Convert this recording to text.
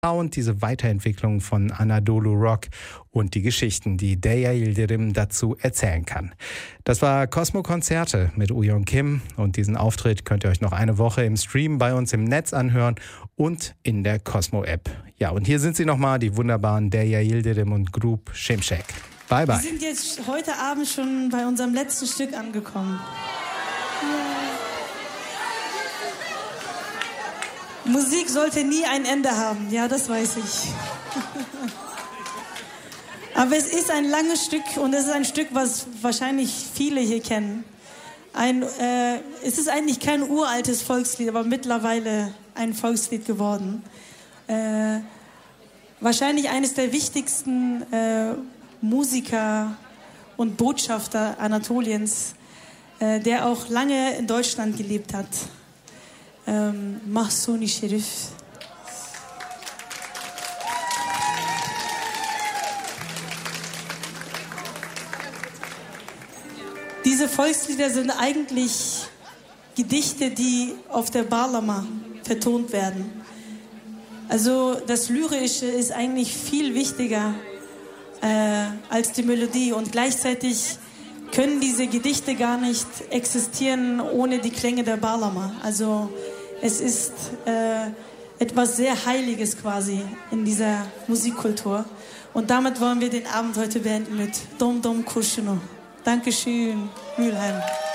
Und diese Weiterentwicklung von Anadolu Rock und die Geschichten, die Deya Yildirim dazu erzählen kann. Das war Cosmo Konzerte mit Uyon Kim und diesen Auftritt könnt ihr euch noch eine Woche im Stream bei uns im Netz anhören und in der Cosmo App. Ja, und hier sind sie nochmal, die wunderbaren Deya Yildirim und Group Şimşek. Bye bye. Wir sind jetzt heute Abend schon bei unserem letzten Stück angekommen. Musik sollte nie ein Ende haben, ja, das weiß ich. Aber es ist ein langes Stück und es ist ein Stück, was wahrscheinlich viele hier kennen. Es ist eigentlich kein uraltes Volkslied, aber mittlerweile ein Volkslied geworden. Wahrscheinlich eines der wichtigsten Musiker und Botschafter Anatoliens, der auch lange in Deutschland gelebt hat. Mahsuni Şerif. Diese Volkslieder sind eigentlich Gedichte, die auf der Bağlama vertont werden. Also das Lyrische ist eigentlich viel wichtiger als die Melodie und gleichzeitig können diese Gedichte gar nicht existieren ohne die Klänge der Bağlama. Also es ist etwas sehr Heiliges quasi in dieser Musikkultur. Und damit wollen wir den Abend heute beenden mit Dom Dom Kurşunu. Dankeschön, Mülheim.